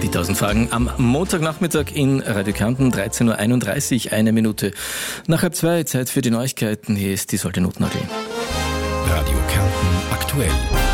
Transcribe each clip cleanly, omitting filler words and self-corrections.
Die 1000 Fragen am Montagnachmittag in Radio Kärnten, 13.31 Uhr, 1 Minute nach 1:30, Zeit für die Neuigkeiten. Hier ist die Sollte Notnagel. Radio Kärnten aktuell.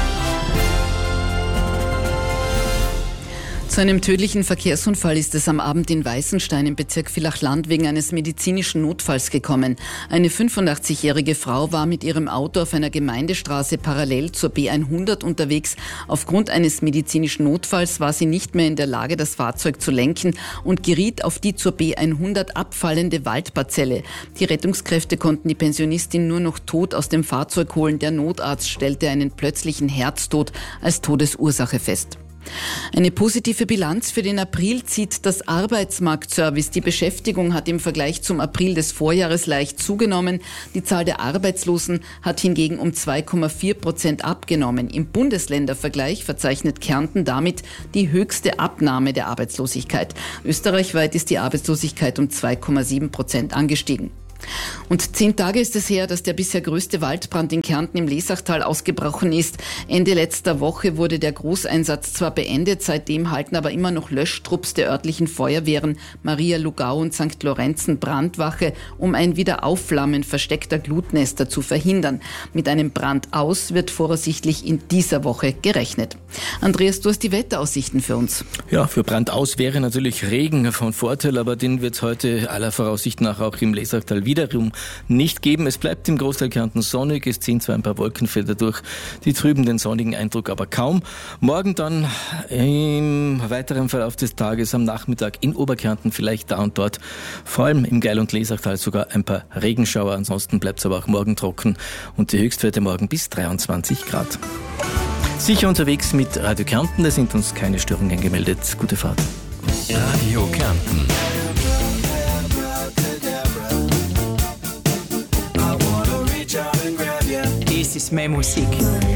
Zu einem tödlichen Verkehrsunfall ist es am Abend in Weißenstein im Bezirk Villach-Land wegen eines medizinischen Notfalls gekommen. Eine 85-jährige Frau war mit ihrem Auto auf einer Gemeindestraße parallel zur B100 unterwegs. Aufgrund eines medizinischen Notfalls war sie nicht mehr in der Lage, das Fahrzeug zu lenken und geriet auf die zur B100 abfallende Waldparzelle. Die Rettungskräfte konnten die Pensionistin nur noch tot aus dem Fahrzeug holen. Der Notarzt stellte einen plötzlichen Herztod als Todesursache fest. Eine positive Bilanz für den April zieht das Arbeitsmarktservice. Die Beschäftigung hat im Vergleich zum April des Vorjahres leicht zugenommen. Die Zahl der Arbeitslosen hat hingegen um 2,4% abgenommen. Im Bundesländervergleich verzeichnet Kärnten damit die höchste Abnahme der Arbeitslosigkeit. Österreichweit ist die Arbeitslosigkeit um 2,7% angestiegen. Und 10 Tage ist es her, dass der bisher größte Waldbrand in Kärnten im Lesachtal ausgebrochen ist. Ende letzter Woche wurde der Großeinsatz zwar beendet, seitdem halten aber immer noch Löschtrupps der örtlichen Feuerwehren Maria Lugau und St. Lorenzen Brandwache, um ein Wiederaufflammen versteckter Glutnester zu verhindern. Mit einem Brand aus wird voraussichtlich in dieser Woche gerechnet. Andreas, du hast die Wetteraussichten für uns. Ja, für Brand aus wäre natürlich Regen von Vorteil, aber den wird es heute aller Voraussicht nach auch im Lesachtal wiederum nicht geben. Es bleibt im Großteil Kärnten sonnig, es ziehen zwar ein paar Wolkenfelder durch, die trüben den sonnigen Eindruck aber kaum. Morgen dann im weiteren Verlauf des Tages am Nachmittag in Oberkärnten vielleicht da und dort, vor allem im Geil- und Lesachtal sogar ein paar Regenschauer. Ansonsten bleibt es aber auch morgen trocken und die Höchstwerte morgen bis 23 Grad. Sicher unterwegs mit Radio Kärnten, da sind uns keine Störungen gemeldet. Gute Fahrt. Radio Kärnten. This is my music.